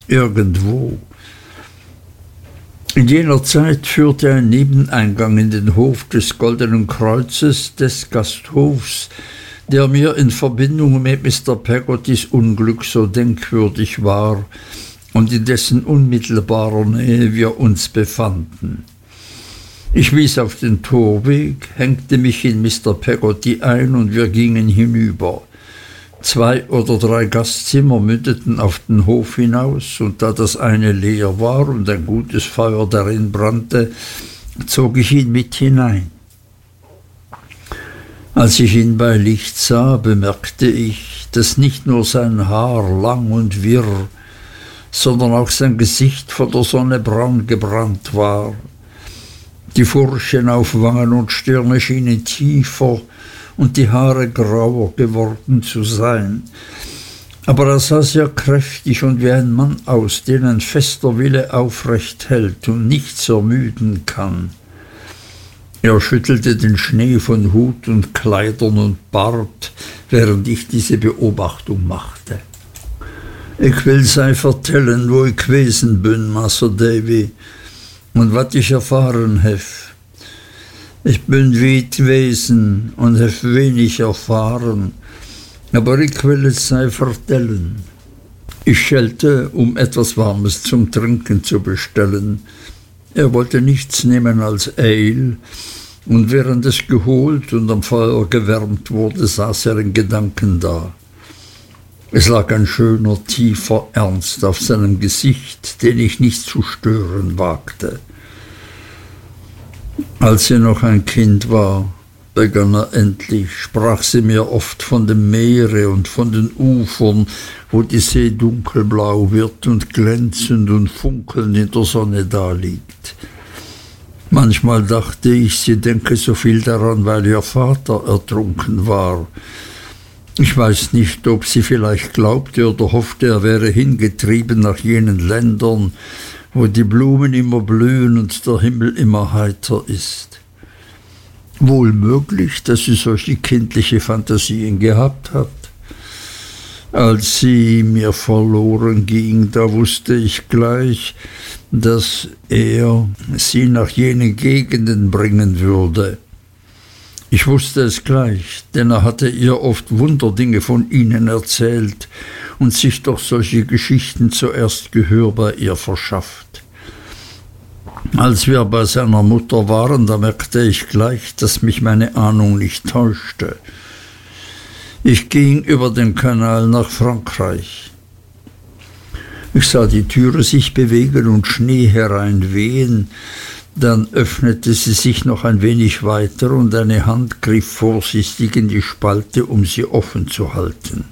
Irgendwo. In jener Zeit führte ein Nebeneingang in den Hof des Goldenen Kreuzes, des Gasthofs, der mir in Verbindung mit Mr. Peggottys Unglück so denkwürdig war und in dessen unmittelbarer Nähe wir uns befanden. Ich wies auf den Torweg, hängte mich in Mr. Peggotty ein und wir gingen hinüber. 2 oder 3 Gastzimmer mündeten auf den Hof hinaus, und da das eine leer war und ein gutes Feuer darin brannte, zog ich ihn mit hinein. Als ich ihn bei Licht sah, bemerkte ich, dass nicht nur sein Haar lang und wirr, sondern auch sein Gesicht von der Sonne braun gebrannt war. Die Furchen auf Wangen und Stirne schienen tiefer und die Haare grauer geworden zu sein. Aber er sah sehr kräftig und wie ein Mann aus, den ein fester Wille aufrecht hält und nichts ermüden kann. Er schüttelte den Schnee von Hut und Kleidern und Bart, während ich diese Beobachtung machte. Ich will sei vertellen, wo ich gewesen bin, Masr Davy, und wat ich erfahren hef. Ich bin weit gewesen und hef wenig erfahren, aber ich will es sei vertellen. Ich schellte, um etwas Warmes zum Trinken zu bestellen. Er wollte nichts nehmen als Ale, und während es geholt und am Feuer gewärmt wurde, saß er in Gedanken da. Es lag ein schöner, tiefer Ernst auf seinem Gesicht, den ich nicht zu stören wagte. Als sie noch ein Kind war, begann er endlich, sprach sie mir oft von dem Meere und von den Ufern, wo die See dunkelblau wird und glänzend und funkelnd in der Sonne daliegt. Manchmal dachte ich, sie denke so viel daran, weil ihr Vater ertrunken war. Ich weiß nicht, ob sie vielleicht glaubte oder hoffte, er wäre hingetrieben nach jenen Ländern, wo die Blumen immer blühen und der Himmel immer heiter ist. Wohl möglich, dass sie solche kindliche Fantasien gehabt hat. Als sie mir verloren ging, da wusste ich gleich, dass er sie nach jenen Gegenden bringen würde. Ich wusste es gleich, denn er hatte ihr oft Wunderdinge von ihnen erzählt und sich durch solche Geschichten zuerst Gehör bei ihr verschafft. Als wir bei seiner Mutter waren, da merkte ich gleich, dass mich meine Ahnung nicht täuschte. Ich ging über den Kanal nach Frankreich. Ich sah die Türe sich bewegen und Schnee hereinwehen. Dann öffnete sie sich noch ein wenig weiter und eine Hand griff vorsichtig in die Spalte, um sie offen zu halten.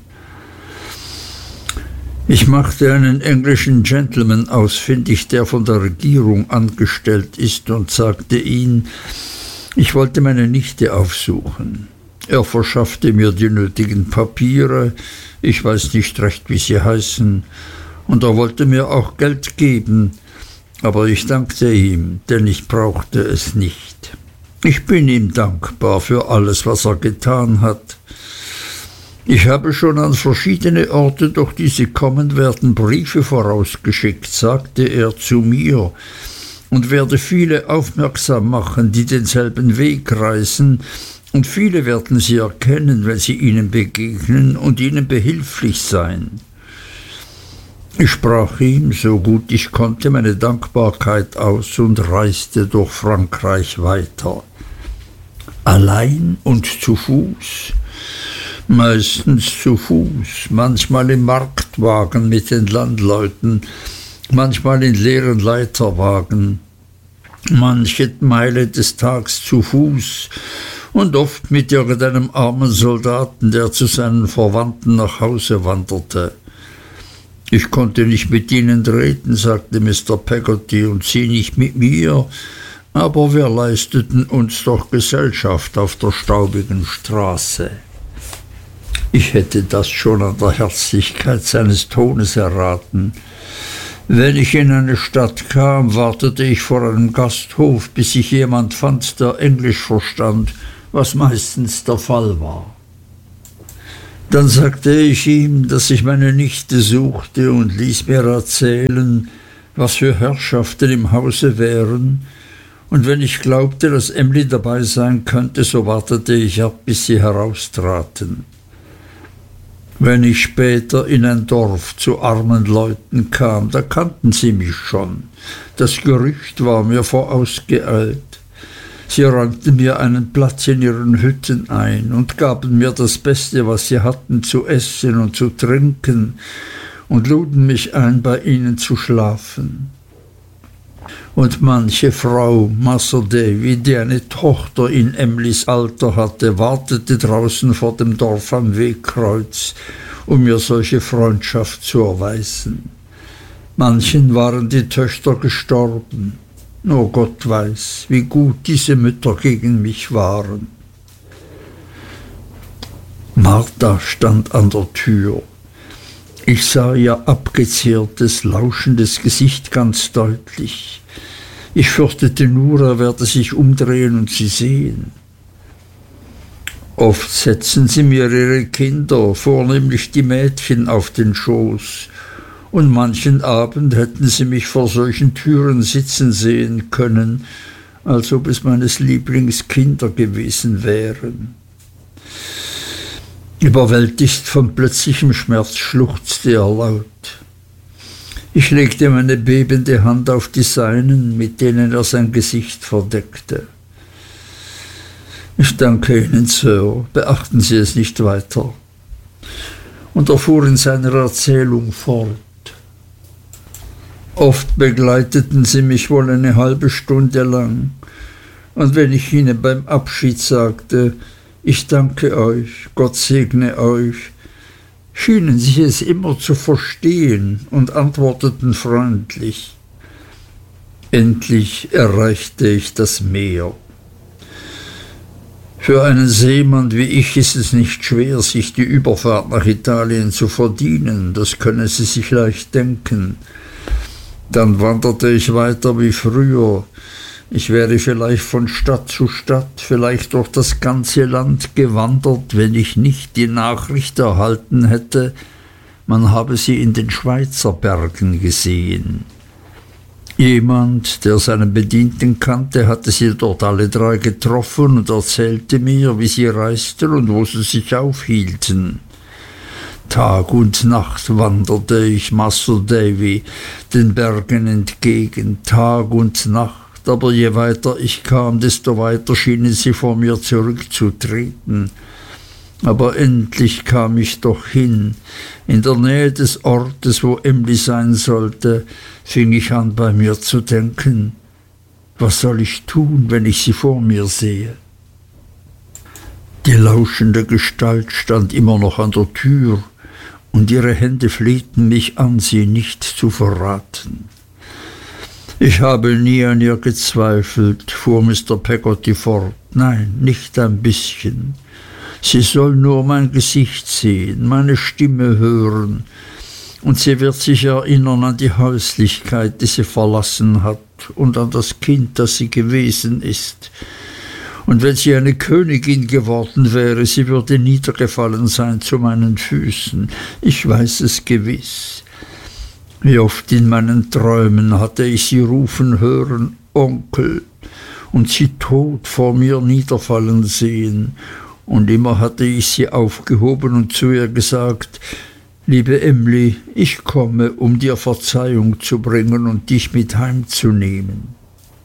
Ich machte einen englischen Gentleman ausfindig, der von der Regierung angestellt ist, und sagte ihm, ich wollte meine Nichte aufsuchen. Er verschaffte mir die nötigen Papiere, ich weiß nicht recht, wie sie heißen, und er wollte mir auch Geld geben, aber ich dankte ihm, denn ich brauchte es nicht. Ich bin ihm dankbar für alles, was er getan hat. Ich habe schon an verschiedene Orte, durch die sie kommen werden, Briefe vorausgeschickt, sagte er zu mir, und werde viele aufmerksam machen, die denselben Weg reisen, und viele werden sie erkennen, wenn sie ihnen begegnen und ihnen behilflich sein. Ich sprach ihm, so gut ich konnte, meine Dankbarkeit aus und reiste durch Frankreich weiter. Allein und zu Fuß? Meistens zu Fuß, manchmal im Marktwagen mit den Landleuten, manchmal in leeren Leiterwagen, manche Meile des Tags zu Fuß und oft mit irgendeinem armen Soldaten, der zu seinen Verwandten nach Hause wanderte. Ich konnte nicht mit ihnen reden, sagte Mr. Peggotty, und sie nicht mit mir, aber wir leisteten uns doch Gesellschaft auf der staubigen Straße. Ich hätte das schon an der Herzlichkeit seines Tones erraten. Wenn ich in eine Stadt kam, wartete ich vor einem Gasthof, bis ich jemand fand, der Englisch verstand, was meistens der Fall war. Dann sagte ich ihm, dass ich meine Nichte suchte und ließ mir erzählen, was für Herrschaften im Hause wären, und wenn ich glaubte, dass Emly dabei sein könnte, so wartete ich ab, bis sie heraustraten. Wenn ich später in ein Dorf zu armen Leuten kam, da kannten sie mich schon. Das Gerücht war mir vorausgeeilt. Sie räumten mir einen Platz in ihren Hütten ein und gaben mir das Beste, was sie hatten, zu essen und zu trinken, und luden mich ein, bei ihnen zu schlafen. Und manche Frau, Masr Davy, die eine Tochter in Emlys Alter hatte, wartete draußen vor dem Dorf am Wegkreuz, um mir solche Freundschaft zu erweisen. Manchen waren die Töchter gestorben. Nur Gott weiß, wie gut diese Mütter gegen mich waren. Martha stand an der Tür. Ich sah ihr abgezehrtes, lauschendes Gesicht ganz deutlich. Ich fürchtete nur, er werde sich umdrehen und sie sehen. Oft setzten sie mir ihre Kinder, vornehmlich die Mädchen, auf den Schoß, und manchen Abend hätten sie mich vor solchen Türen sitzen sehen können, als ob es meines Lieblingskinder gewesen wären. Überwältigt von plötzlichem Schmerz schluchzte er laut. Ich legte meine bebende Hand auf die seinen, mit denen er sein Gesicht verdeckte. Ich danke Ihnen, Sir, beachten Sie es nicht weiter. Und er fuhr in seiner Erzählung fort. Oft begleiteten sie mich wohl eine halbe Stunde lang, und wenn ich ihnen beim Abschied sagte, ich danke euch, Gott segne euch, schienen sie es immer zu verstehen und antworteten freundlich. Endlich erreichte ich das Meer. Für einen Seemann wie ich ist es nicht schwer, sich die Überfahrt nach Italien zu verdienen, das können Sie sich leicht denken. Dann wanderte ich weiter wie früher. Ich wäre vielleicht von Stadt zu Stadt, vielleicht durch das ganze Land gewandert, wenn ich nicht die Nachricht erhalten hätte, man habe sie in den Schweizer Bergen gesehen. Jemand, der seinen Bedienten kannte, hatte sie dort alle drei getroffen und erzählte mir, wie sie reisten und wo sie sich aufhielten. Tag und Nacht wanderte ich, Masr Davy, den Bergen entgegen, Tag und Nacht, aber je weiter ich kam, desto weiter schienen sie vor mir zurückzutreten. Aber endlich kam ich doch hin. In der Nähe des Ortes, wo Emly sein sollte, fing ich an, bei mir zu denken, was soll ich tun, wenn ich sie vor mir sehe? Die lauschende Gestalt stand immer noch an der Tür, und ihre Hände flehten mich an, sie nicht zu verraten. Ich habe nie an ihr gezweifelt, fuhr Mr. Peggotty fort. Nein, nicht ein bisschen. Sie soll nur mein Gesicht sehen, meine Stimme hören, und sie wird sich erinnern an die Häuslichkeit, die sie verlassen hat, und an das Kind, das sie gewesen ist. Und wenn sie eine Königin geworden wäre, sie würde niedergefallen sein zu meinen Füßen. Ich weiß es gewiss. Wie oft in meinen Träumen hatte ich sie rufen hören, Onkel, und sie tot vor mir niederfallen sehen, und immer hatte ich sie aufgehoben und zu ihr gesagt, liebe Emly, ich komme, um dir Verzeihung zu bringen und dich mit heimzunehmen.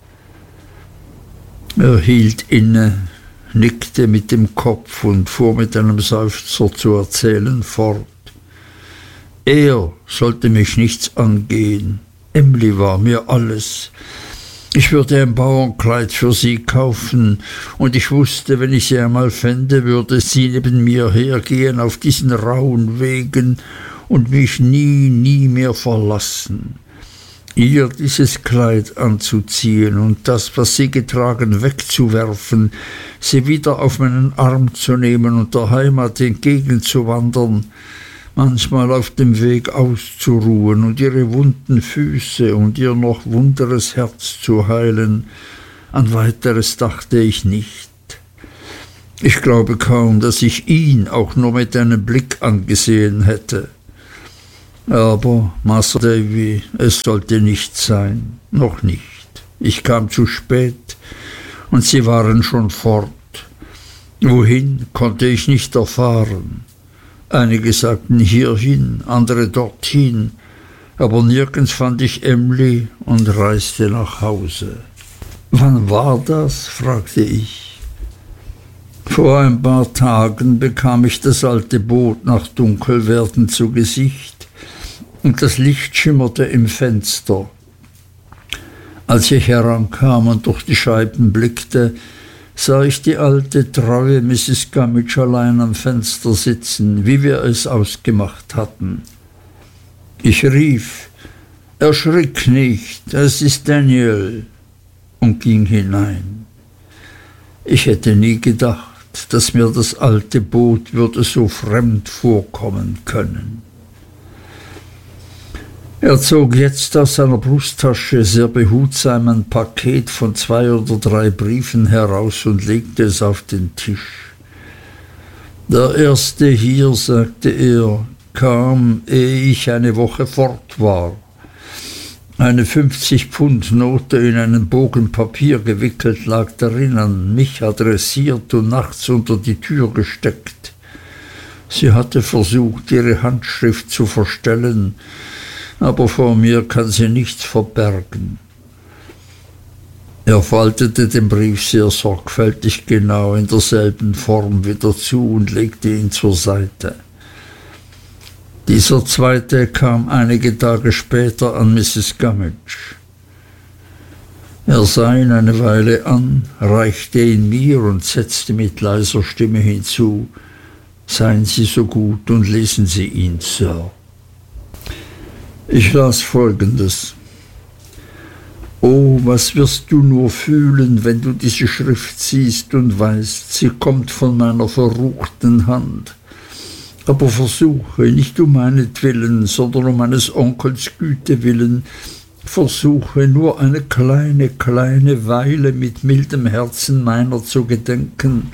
Er hielt inne, nickte mit dem Kopf und fuhr mit einem Seufzer zu erzählen fort. Er sollte mich nichts angehen. Emly war mir alles. Ich würde ein Bauernkleid für sie kaufen, und ich wusste, wenn ich sie einmal fände, würde sie neben mir hergehen auf diesen rauen Wegen und mich nie mehr verlassen. Ihr dieses Kleid anzuziehen und das, was sie getragen, wegzuwerfen, sie wieder auf meinen Arm zu nehmen und der Heimat entgegenzuwandern, manchmal auf dem Weg auszuruhen und ihre wunden Füße und ihr noch wunderes Herz zu heilen, an weiteres dachte ich nicht. Ich glaube kaum, dass ich ihn auch nur mit einem Blick angesehen hätte. Aber, Masr Davy, es sollte nicht sein, noch nicht. Ich kam zu spät, und sie waren schon fort. Wohin, konnte ich nicht erfahren. Einige sagten hierhin, andere dorthin, aber nirgends fand ich Emly und reiste nach Hause. Wann war das? Fragte ich. Vor ein paar Tagen bekam ich das alte Boot nach Dunkelwerden zu Gesicht, und das Licht schimmerte im Fenster. Als ich herankam und durch die Scheiben blickte, sah ich die alte, treue Mrs. Gummidge allein am Fenster sitzen, wie wir es ausgemacht hatten. Ich rief, »Erschrick nicht, es ist Daniel«, und ging hinein. Ich hätte nie gedacht, dass mir das alte Boot würde so fremd vorkommen können. Er zog jetzt aus seiner Brusttasche sehr behutsam ein Paket von 2 oder 3 Briefen heraus und legte es auf den Tisch. Der erste hier, sagte er, kam, ehe ich eine Woche fort war. Eine 50-Pfund-Note in einen Bogen Papier gewickelt lag darin, an mich adressiert und nachts unter die Tür gesteckt. Sie hatte versucht, ihre Handschrift zu verstellen, aber vor mir kann sie nichts verbergen. Er faltete den Brief sehr sorgfältig genau in derselben Form wieder zu und legte ihn zur Seite. Dieser zweite kam einige Tage später an Mrs. Gummidge. Er sah ihn eine Weile an, reichte ihn mir und setzte mit leiser Stimme hinzu, »Seien Sie so gut und lesen Sie ihn, Sir.« Ich las Folgendes. »Oh, was wirst du nur fühlen, wenn du diese Schrift siehst und weißt, sie kommt von meiner verruchten Hand. Aber versuche, nicht um meinetwillen, sondern um meines Onkels Güte willen, versuche nur eine kleine, kleine Weile mit mildem Herzen meiner zu gedenken.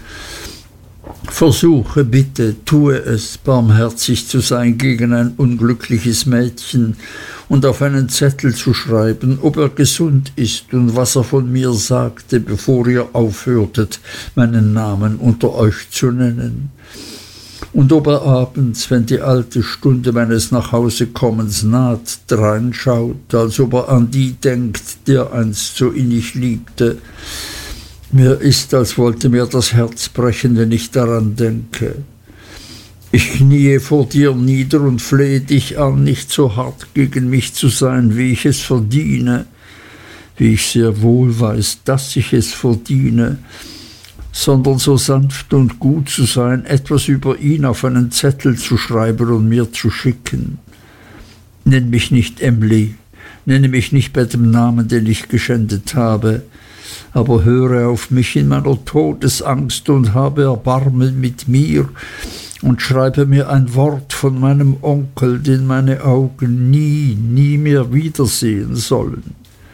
Versuche bitte, tue es, barmherzig zu sein gegen ein unglückliches Mädchen und auf einen Zettel zu schreiben, ob er gesund ist und was er von mir sagte, bevor ihr aufhörtet, meinen Namen unter euch zu nennen. Und ob er abends, wenn die alte Stunde meines Nachhausekommens naht, dreinschaut, als ob er an die denkt, der einst so innig liebte. Mir ist, als wollte mir das Herz brechen, wenn ich daran denke. Ich kniee vor dir nieder und flehe dich an, nicht so hart gegen mich zu sein, wie ich es verdiene, wie ich sehr wohl weiß, dass ich es verdiene, sondern so sanft und gut zu sein, etwas über ihn auf einen Zettel zu schreiben und mir zu schicken. Nenn mich nicht Emly, nenne mich nicht bei dem Namen, den ich geschändet habe, aber höre auf mich in meiner Todesangst und habe Erbarmen mit mir und schreibe mir ein Wort von meinem Onkel, den meine Augen nie, nie mehr wiedersehen sollen.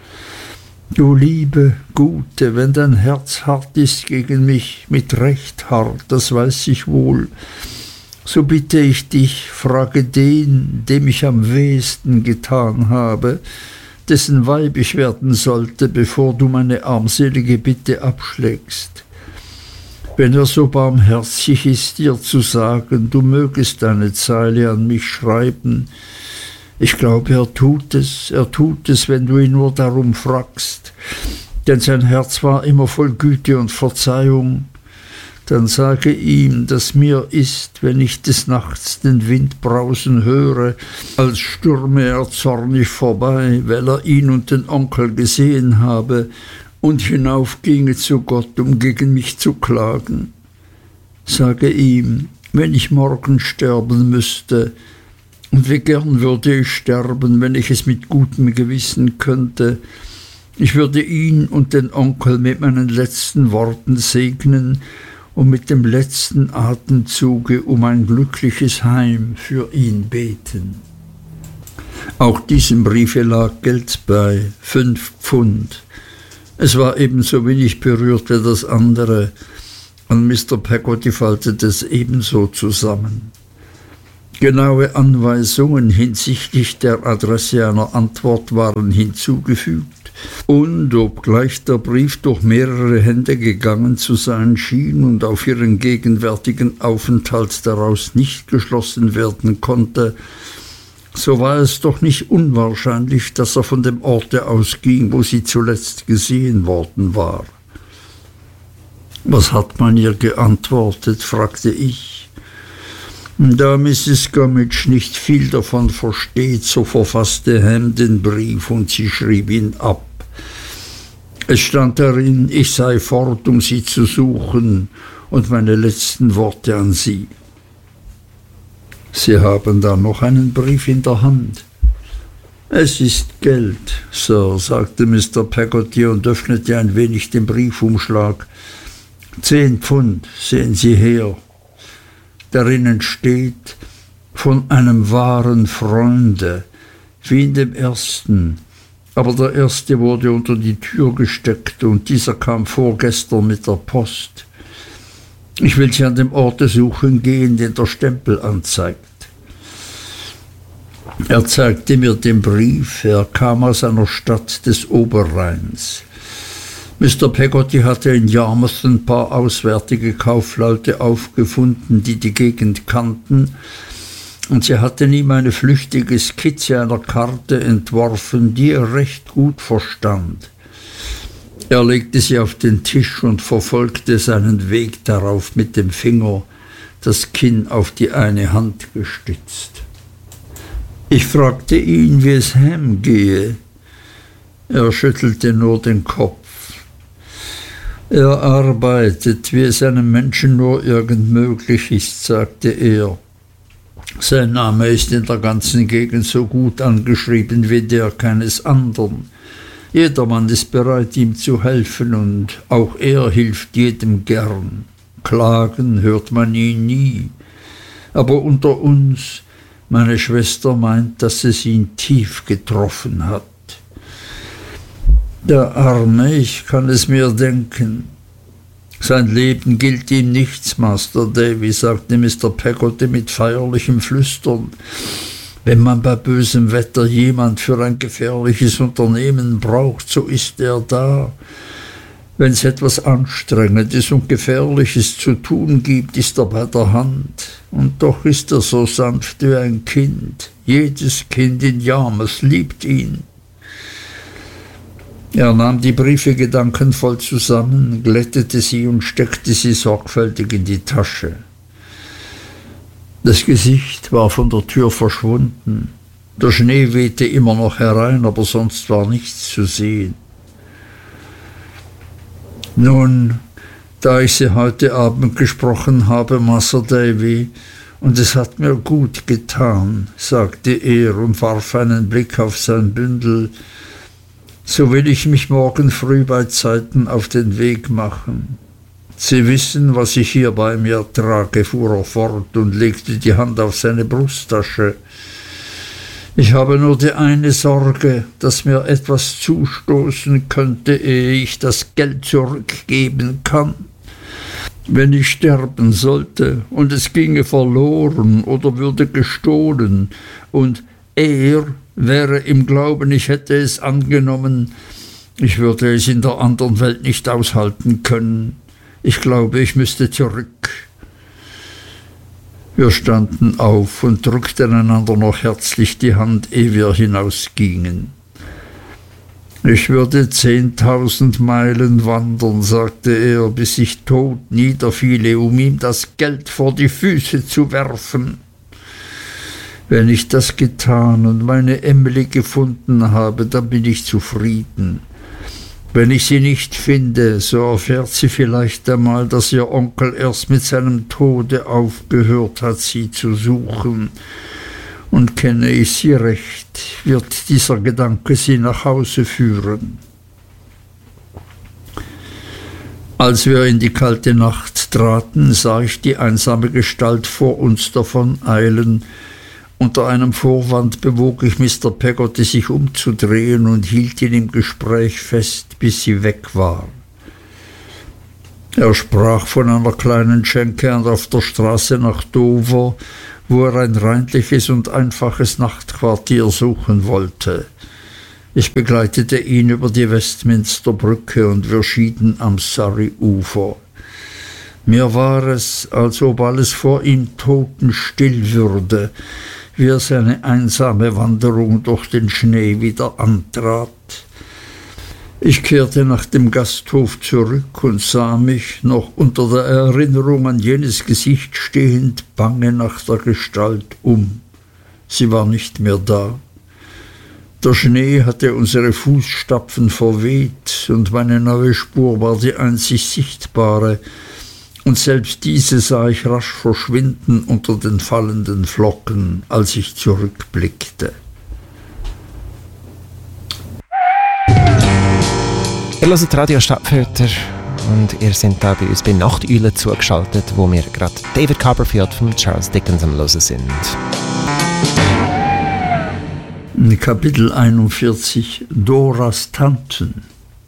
Du liebe, gute, wenn dein Herz hart ist gegen mich, mit Recht hart, das weiß ich wohl, so bitte ich dich, frage den, dem ich am wehesten getan habe, dessen Weib ich werden sollte, bevor du meine armselige Bitte abschlägst. Wenn er so barmherzig ist, dir zu sagen, du mögest eine Zeile an mich schreiben, ich glaube, er tut es, wenn du ihn nur darum fragst, denn sein Herz war immer voll Güte und Verzeihung. Dann sage ihm, dass mir ist, wenn ich des Nachts den Wind brausen höre, als stürme er zornig vorbei, weil er ihn und den Onkel gesehen habe und hinaufginge zu Gott, um gegen mich zu klagen. Sage ihm, wenn ich morgen sterben müsste, und wie gern würde ich sterben, wenn ich es mit gutem Gewissen könnte, ich würde ihn und den Onkel mit meinen letzten Worten segnen und mit dem letzten Atemzuge um ein glückliches Heim für ihn beten. Auch diesem Briefe lag Geld bei, 5 Pfund. Es war ebenso wenig berührt wie das andere, und Mr. Peggotty faltete es ebenso zusammen. Genaue Anweisungen hinsichtlich der Adresse einer Antwort waren hinzugefügt, und obgleich der Brief durch mehrere Hände gegangen zu sein schien und auf ihren gegenwärtigen Aufenthalt daraus nicht geschlossen werden konnte, so war es doch nicht unwahrscheinlich, dass er von dem Orte ausging, wo sie zuletzt gesehen worden war. »Was hat man ihr geantwortet?« fragte ich. Da Mrs. Gummidge nicht viel davon versteht, so verfasste Ham den Brief und sie schrieb ihn ab. Es stand darin, ich sei fort, um sie zu suchen, und meine letzten Worte an sie. »Sie haben da noch einen Brief in der Hand?« »Es ist Geld, Sir«, sagte Mr. Peggotty und öffnete ein wenig den Briefumschlag. 10 Pfund, sehen Sie her. Darinnen steht, von einem wahren Freunde, wie in dem ersten. Aber der erste wurde unter die Tür gesteckt und dieser kam vorgestern mit der Post. Ich will Sie an dem Orte suchen gehen, den der Stempel anzeigt. Er zeigte mir den Brief, er kam aus einer Stadt des Oberrheins. Mr. Peggotty hatte in Yarmouth ein paar auswärtige Kaufleute aufgefunden, die die Gegend kannten, und sie hatten ihm eine flüchtige Skizze einer Karte entworfen, die er recht gut verstand. Er legte sie auf den Tisch und verfolgte seinen Weg darauf mit dem Finger, das Kinn auf die eine Hand gestützt. Ich fragte ihn, wie es Ham gehe. Er schüttelte nur den Kopf. Er arbeitet, wie es einem Menschen nur irgend möglich ist, sagte er. Sein Name ist in der ganzen Gegend so gut angeschrieben wie der keines andern. Jedermann ist bereit, ihm zu helfen, und auch er hilft jedem gern. Klagen hört man ihn nie. Aber unter uns, meine Schwester meint, dass es ihn tief getroffen hat. Der Arme, ich kann es mir denken. Sein Leben gilt ihm nichts, Master Davy, sagte Mr. Peggotty mit feierlichem Flüstern. Wenn man bei bösem Wetter jemand für ein gefährliches Unternehmen braucht, so ist er da. Wenn es etwas Anstrengendes und Gefährliches zu tun gibt, ist er bei der Hand. Und doch ist er so sanft wie ein Kind. Jedes Kind in Yarmouth liebt ihn. Er nahm die Briefe gedankenvoll zusammen, glättete sie und steckte sie sorgfältig in die Tasche. Das Gesicht war von der Tür verschwunden. Der Schnee wehte immer noch herein, aber sonst war nichts zu sehen. Nun, da ich Sie heute Abend gesprochen habe, Masr Davy, und es hat mir gut getan, sagte er und warf einen Blick auf sein Bündel, so will ich mich morgen früh bei Zeiten auf den Weg machen. Sie wissen, was ich hier bei mir trage, fuhr er fort und legte die Hand auf seine Brusttasche. Ich habe nur die eine Sorge, dass mir etwas zustoßen könnte, ehe ich das Geld zurückgeben kann. Wenn ich sterben sollte und es ginge verloren oder würde gestohlen und er wäre im Glauben, ich hätte es angenommen, ich würde es in der anderen Welt nicht aushalten können. Ich glaube, ich müsste zurück. Wir standen auf und drückten einander noch herzlich die Hand, ehe wir hinausgingen. Ich würde 10.000 Meilen wandern, sagte er, bis ich tot niederfiele, um ihm das Geld vor die Füße zu werfen. Wenn ich das getan und meine Emily gefunden habe, dann bin ich zufrieden. Wenn ich sie nicht finde, so erfährt sie vielleicht einmal, dass ihr Onkel erst mit seinem Tode aufgehört hat, sie zu suchen. Und kenne ich sie recht, wird dieser Gedanke sie nach Hause führen. Als wir in die kalte Nacht traten, sah ich die einsame Gestalt vor uns davon eilen. Unter einem Vorwand bewog ich Mr. Peggotty, sich umzudrehen, und hielt ihn im Gespräch fest, bis sie weg war. Er sprach von einer kleinen Schenke auf der Straße nach Dover, wo er ein reinliches und einfaches Nachtquartier suchen wollte. Ich begleitete ihn über die Westminsterbrücke und wir schieden am Surrey-Ufer. Mir war es, als ob alles vor ihm totenstill würde, wie er seine einsame Wanderung durch den Schnee wieder antrat. Ich kehrte nach dem Gasthof zurück und sah mich, noch unter der Erinnerung an jenes Gesicht stehend, bange nach der Gestalt um. Sie war nicht mehr da. Der Schnee hatte unsere Fußstapfen verweht, und meine neue Spur war die einzig sichtbare, und selbst diese sah ich rasch verschwinden unter den fallenden Flocken, als ich zurückblickte. Ihr hört Radio Stadtfilter und ihr seid da bei uns bei Nachteule zugeschaltet, wo wir gerade David Copperfield von Charles Dickens am Hören sind. Kapitel 41 Doras Tanten.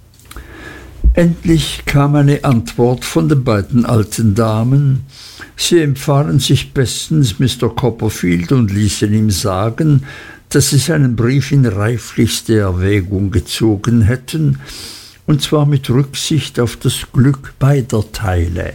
Endlich kam eine Antwort von den beiden alten Damen. Sie empfahlen sich bestens Mr. Copperfield und ließen ihm sagen, dass sie seinen Brief in reiflichste Erwägung gezogen hätten, und zwar mit Rücksicht auf das Glück beider Teile.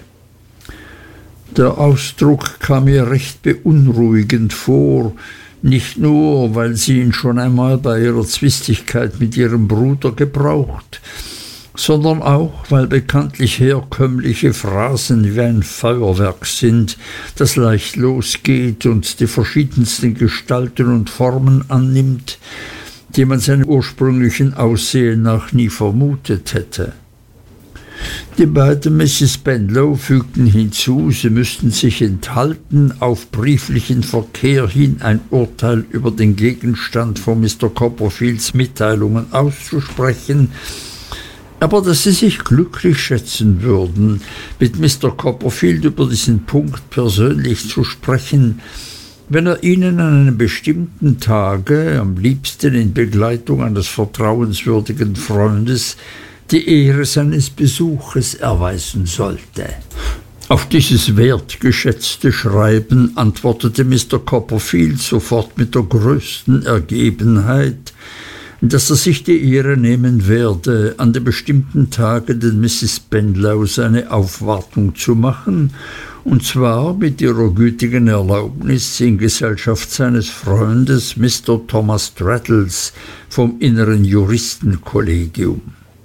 Der Ausdruck kam mir recht beunruhigend vor, nicht nur, weil sie ihn schon einmal bei ihrer Zwistigkeit mit ihrem Bruder gebraucht, sondern auch, weil bekanntlich herkömmliche Phrasen wie ein Feuerwerk sind, das leicht losgeht und die verschiedensten Gestalten und Formen annimmt, die man seinem ursprünglichen Aussehen nach nie vermutet hätte. Die beiden Mrs. Spenlow fügten hinzu, sie müssten sich enthalten, auf brieflichen Verkehr hin ein Urteil über den Gegenstand von Mr. Copperfields Mitteilungen auszusprechen, aber dass sie sich glücklich schätzen würden, mit Mr. Copperfield über diesen Punkt persönlich zu sprechen, wenn er ihnen an einem bestimmten Tage, am liebsten in Begleitung eines vertrauenswürdigen Freundes, die Ehre seines Besuches erweisen sollte. Auf dieses wertgeschätzte Schreiben antwortete Mr. Copperfield sofort mit der größten Ergebenheit, dass er sich die Ehre nehmen werde, an dem bestimmten Tage den Mrs. Spenlow seine Aufwartung zu machen, und zwar mit ihrer gütigen Erlaubnis in Gesellschaft seines Freundes Mr. Thomas Traddles vom Inneren Juristenkollegium.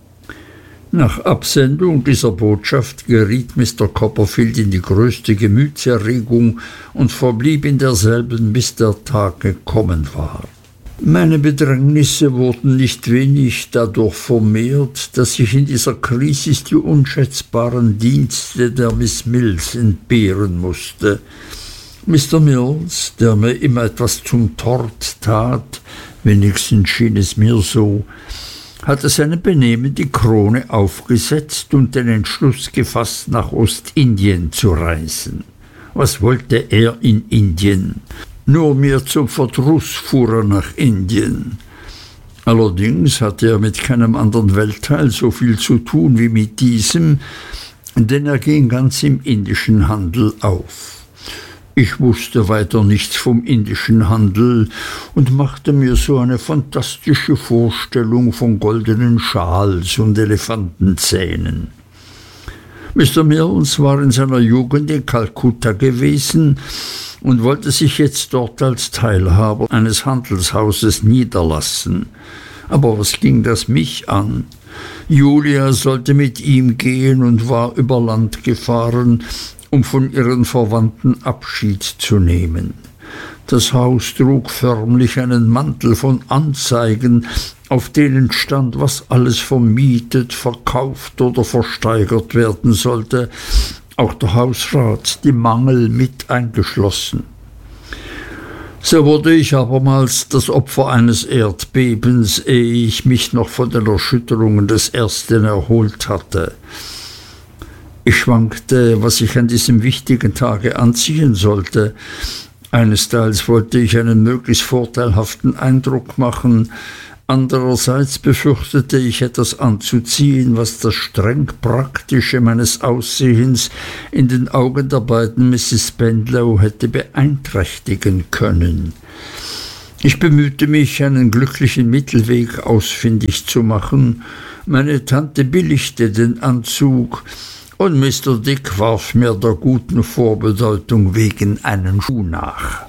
Nach Absendung dieser Botschaft geriet Mr. Copperfield in die größte Gemütserregung und verblieb in derselben, bis der Tag gekommen war. Meine Bedrängnisse wurden nicht wenig dadurch vermehrt, dass ich in dieser Krisis die unschätzbaren Dienste der Miss Mills entbehren musste. Mr. Mills, der mir immer etwas zum Tort tat, wenigstens schien es mir so, hatte seinem Benehmen die Krone aufgesetzt und den Entschluss gefasst, nach Ostindien zu reisen. Was wollte er in Indien? Nur mir zum Verdruss fuhr er nach Indien. Allerdings hatte er mit keinem anderen Weltteil so viel zu tun wie mit diesem, denn er ging ganz im indischen Handel auf. Ich wusste weiter nichts vom indischen Handel und machte mir so eine fantastische Vorstellung von goldenen Schals und Elefantenzähnen. Mr. Mills war in seiner Jugend in Kalkutta gewesen und wollte sich jetzt dort als Teilhaber eines Handelshauses niederlassen. Aber was ging das mich an? Julia sollte mit ihm gehen und war über Land gefahren, um von ihren Verwandten Abschied zu nehmen. Das Haus trug förmlich einen Mantel von Anzeigen, auf denen stand, was alles vermietet, verkauft oder versteigert werden sollte, auch der Hausrat, die Mangel mit eingeschlossen. So wurde ich abermals das Opfer eines Erdbebens, ehe ich mich noch von den Erschütterungen des ersten erholt hatte. Ich schwankte, was ich an diesem wichtigen Tage anziehen sollte. Einesteils wollte ich einen möglichst vorteilhaften Eindruck machen, Andererseits befürchtete ich, etwas anzuziehen, was das streng Praktische meines Aussehens in den Augen der beiden Mrs. Spenlow hätte beeinträchtigen können. Ich bemühte mich, einen glücklichen Mittelweg ausfindig zu machen. Meine Tante billigte den Anzug, und Mr. Dick warf mir der guten Vorbedeutung wegen einen Schuh nach.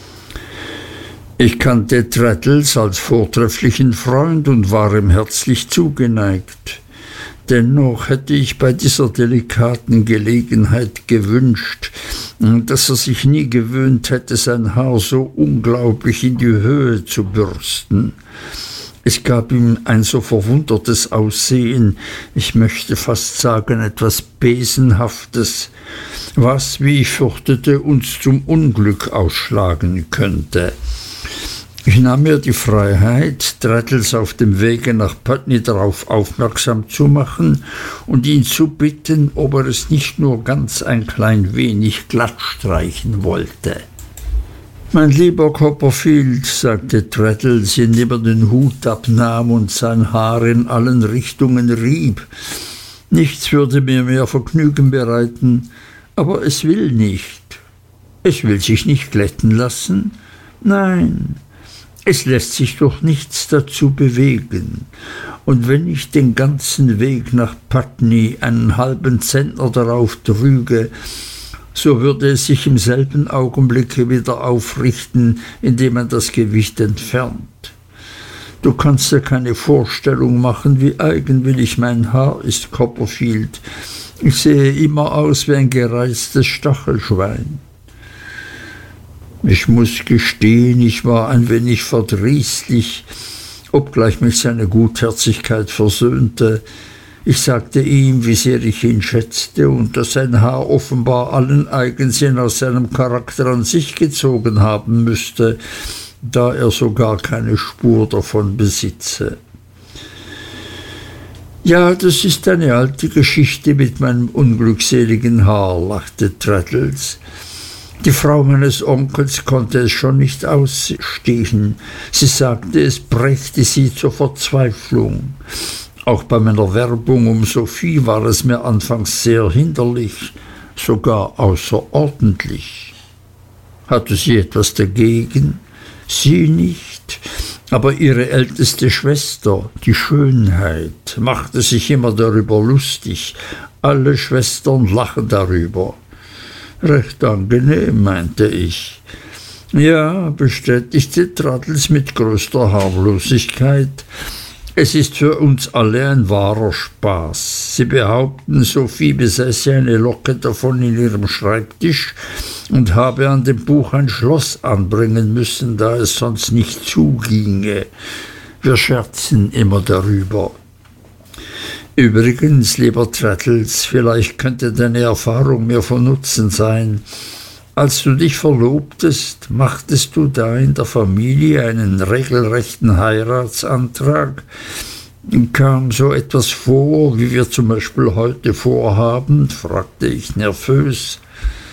Ich kannte Traddles als vortrefflichen Freund und war ihm herzlich zugeneigt. Dennoch hätte ich bei dieser delikaten Gelegenheit gewünscht, dass er sich nie gewöhnt hätte, sein Haar so unglaublich in die Höhe zu bürsten. Es gab ihm ein so verwundertes Aussehen, ich möchte fast sagen etwas Besenhaftes, was, wie ich fürchtete, uns zum Unglück ausschlagen könnte. Ich nahm mir die Freiheit, Traddles auf dem Wege nach Putney darauf aufmerksam zu machen und ihn zu bitten, ob er es nicht nur ganz ein klein wenig glatt streichen wollte. »Mein lieber Copperfield«, sagte Traddles, indem er den Hut abnahm und sein Haar in allen Richtungen rieb, »nichts würde mir mehr Vergnügen bereiten, aber es will nicht. Es will sich nicht glätten lassen? Nein, es lässt sich durch nichts dazu bewegen. Und wenn ich den ganzen Weg nach Putney einen halben Zentner darauf trüge, so würde es sich im selben Augenblicke wieder aufrichten, indem man das Gewicht entfernt. Du kannst dir keine Vorstellung machen, wie eigenwillig mein Haar ist, Copperfield. Ich sehe immer aus wie ein gereiztes Stachelschwein. Ich muss gestehen, ich war ein wenig verdrießlich, obgleich mich seine Gutherzigkeit versöhnte. Ich sagte ihm, wie sehr ich ihn schätzte und dass sein Haar offenbar allen Eigensinn aus seinem Charakter an sich gezogen haben müsste, da er so gar keine Spur davon besitze. »Ja, das ist eine alte Geschichte mit meinem unglückseligen Haar«, lachte Traddles. »Die Frau meines Onkels konnte es schon nicht ausstehen. Sie sagte, es brächte sie zur Verzweiflung. Auch bei meiner Werbung um Sophie war es mir anfangs sehr hinderlich, sogar außerordentlich. Hatte sie etwas dagegen? Sie nicht, aber ihre älteste Schwester, die Schönheit, machte sich immer darüber lustig. Alle Schwestern lachen darüber. Recht angenehm, meinte ich. Ja, bestätigte Traddles mit größter Harmlosigkeit. Es ist für uns alle ein wahrer Spaß. Sie behaupten, Sophie besäße eine Locke davon in ihrem Schreibtisch und habe an dem Buch ein Schloss anbringen müssen, da es sonst nicht zuginge. Wir scherzen immer darüber. Übrigens, lieber Traddles, vielleicht könnte deine Erfahrung mir von Nutzen sein. Als du dich verlobtest, machtest du da in der Familie einen regelrechten Heiratsantrag? Kam so etwas vor, wie wir zum Beispiel heute vorhaben? Fragte ich nervös.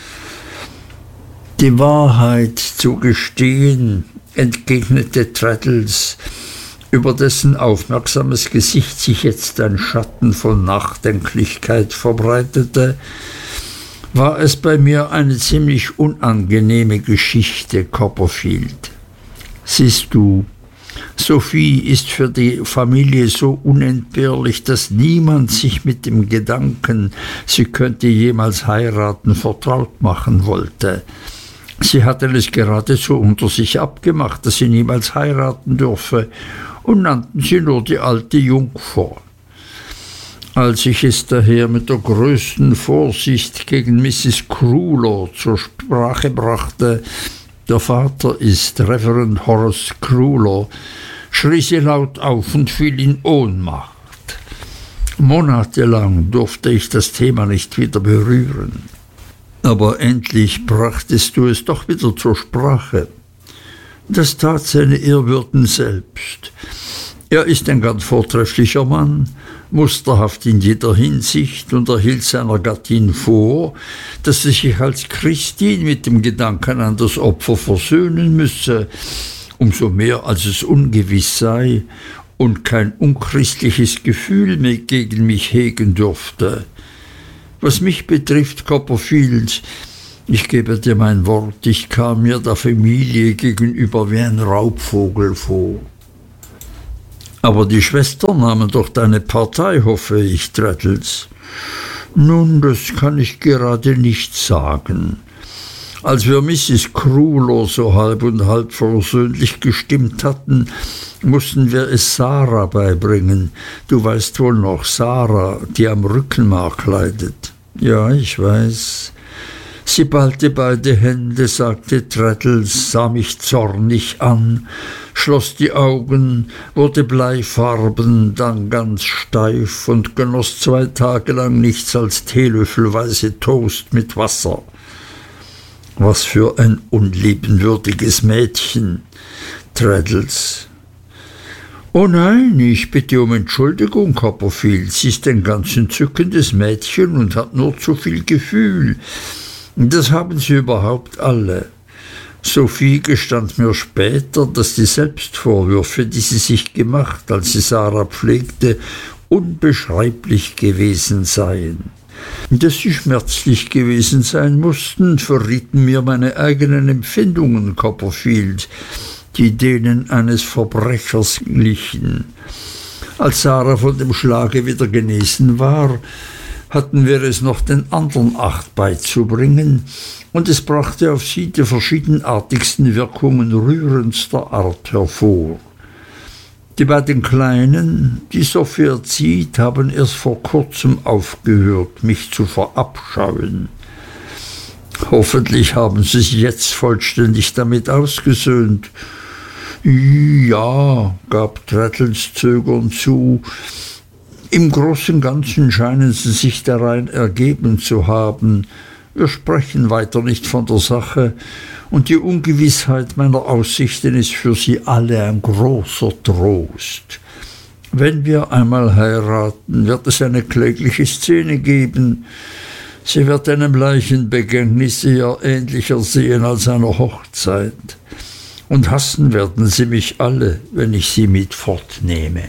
Die Wahrheit zu gestehen, entgegnete Traddles, über dessen aufmerksames Gesicht sich jetzt ein Schatten von Nachdenklichkeit verbreitete, war es bei mir eine ziemlich unangenehme Geschichte, Copperfield. Siehst du, Sophie ist für die Familie so unentbehrlich, dass niemand sich mit dem Gedanken, sie könnte jemals heiraten, vertraut machen wollte. Sie hatten es geradezu unter sich abgemacht, dass sie niemals heiraten dürfe, und nannten sie nur die alte Jungfer. Als ich es daher mit der größten Vorsicht gegen Mrs. Crewler zur Sprache brachte, der Vater ist Reverend Horace Crewler, schrie sie laut auf und fiel in Ohnmacht. Monatelang durfte ich das Thema nicht wieder berühren. Aber endlich brachtest du es doch wieder zur Sprache. Das tat seine Ehrwürden selbst. Er ist ein ganz vortrefflicher Mann, musterhaft in jeder Hinsicht, und er hielt seiner Gattin vor, dass sie sich als Christin mit dem Gedanken an das Opfer versöhnen müsse umso mehr als es ungewiss sei und kein unchristliches Gefühl mehr gegen mich hegen dürfte. Was mich betrifft, Copperfield, ich gebe dir mein Wort, ich kam mir der Familie gegenüber wie ein Raubvogel vor. Aber die Schwestern nahmen doch deine Partei, hoffe ich, Traddles. Nun, das kann ich gerade nicht sagen. Als wir Mrs. Crewler so halb und halb versöhnlich gestimmt hatten, mussten wir es Sarah beibringen. Du weißt wohl noch, Sarah, die am Rückenmark leidet. Ja, ich weiß. Sie ballte beide Hände, sagte Traddles, sah mich zornig an, schloss die Augen, wurde bleifarben, dann ganz steif und genoss 2 Tage lang nichts als teelöffelweise Toast mit Wasser. Was für ein unliebenswürdiges Mädchen, Traddles. Oh nein, ich bitte um Entschuldigung, Copperfield. Sie ist ein ganz entzückendes Mädchen und hat nur zu viel Gefühl. Das haben sie überhaupt alle. Sophie gestand mir später, dass die Selbstvorwürfe, die sie sich gemacht, als sie Sarah pflegte, unbeschreiblich gewesen seien. Dass sie schmerzlich gewesen sein mussten, verrieten mir meine eigenen Empfindungen, Copperfield, die denen eines Verbrechers glichen. Als Sarah von dem Schlage wieder genesen war, hatten wir es noch den anderen 8 beizubringen, und es brachte auf sie die verschiedenartigsten Wirkungen rührendster Art hervor. Die beiden Kleinen, die Sophie erzieht, haben erst vor kurzem aufgehört, mich zu verabscheuen. Hoffentlich haben sie sich jetzt vollständig damit ausgesöhnt. Ja, gab Traddles zögernd zu, im Großen und Ganzen scheinen sie sich darein ergeben zu haben. Wir sprechen weiter nicht von der Sache, und die Ungewissheit meiner Aussichten ist für sie alle ein großer Trost. Wenn wir einmal heiraten, wird es eine klägliche Szene geben. Sie wird einem Leichenbegängnis eher ähnlicher sehen als einer Hochzeit. Und hassen werden sie mich alle, wenn ich sie mit fortnehme.